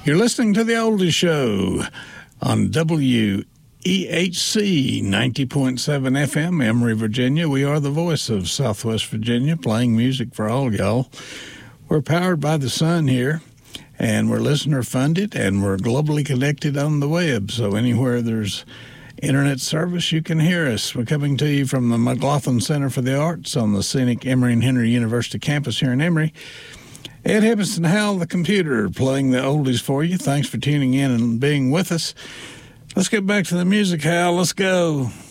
You're listening to The Oldie Show on WEHC 90.7 FM, Emory, Virginia. We are the voice of Southwest Virginia, playing music for all y'all. We're powered by the sun here, and we're listener-funded, and we're globally connected on the web. So anywhere there's internet service, you can hear us. We're coming to you from the McLaughlin Center for the Arts on the scenic Emory and Henry University campus here in Emory. Ed Hibbins and Hal, the computer, playing the oldies for you. Thanks for tuning in and being with us. Let's get back to the music, Hal. Let's go.